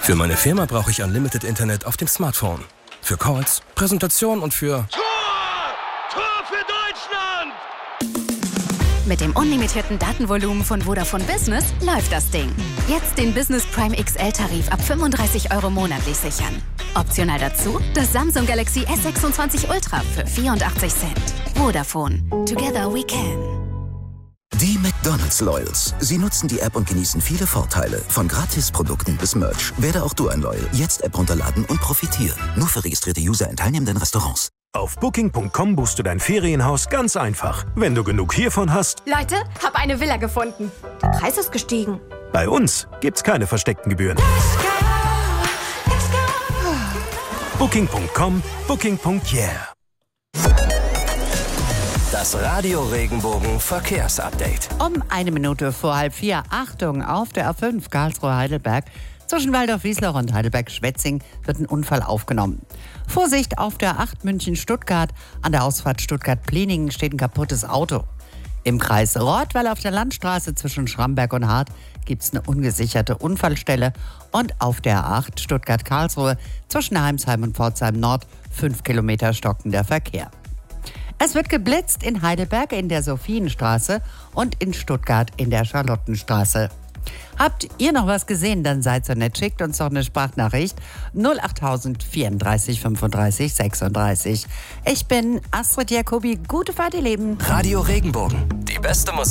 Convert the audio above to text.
Für meine Firma brauche ich Unlimited Internet auf dem Smartphone. Für Calls, Präsentation und für... Tor für Deutschland! Mit dem unlimitierten Datenvolumen von Vodafone Business läuft das Ding. Jetzt den Business Prime XL-Tarif ab 35 € monatlich sichern. Optional dazu das Samsung Galaxy S26 Ultra für 84 Cent. Vodafone. Together we can. Die McDonald's Loyals. Sie nutzen die App und genießen viele Vorteile. Von Gratisprodukten bis Merch. Werde auch du ein Loyal. Jetzt App runterladen und profitieren. Nur für registrierte User in teilnehmenden Restaurants. Auf Booking.com buchst du dein Ferienhaus ganz einfach. Wenn du genug hiervon hast... Leute, hab eine Villa gefunden. Der Preis ist gestiegen. Bei uns gibt's keine versteckten Gebühren. Booking.com, Booking.yeah. Das Radio Regenbogen Verkehrsupdate. Um 1 Minute vor 3:30. Achtung, auf der A5 Karlsruhe-Heidelberg. Zwischen Waldorf-Wiesloch und Heidelberg-Schwetzing wird ein Unfall aufgenommen. Vorsicht, auf der A8 München-Stuttgart. An der Ausfahrt Stuttgart-Pleningen steht ein kaputtes Auto. Im Kreis Rottweil auf der Landstraße zwischen Schramberg und Hart gibt es eine ungesicherte Unfallstelle. Und auf der A8 Stuttgart-Karlsruhe zwischen Heimsheim und Pforzheim Nord 5 Kilometer stockender Verkehr. Es wird geblitzt in Heidelberg in der Sophienstraße und in Stuttgart in der Charlottenstraße. Habt ihr noch was gesehen, dann seid so nett, schickt uns doch eine Sprachnachricht 08000 34 35 36. Ich bin Astrid Jacobi, gute Fahrt, ihr Lieben. Radio Regenbogen, die beste Musik.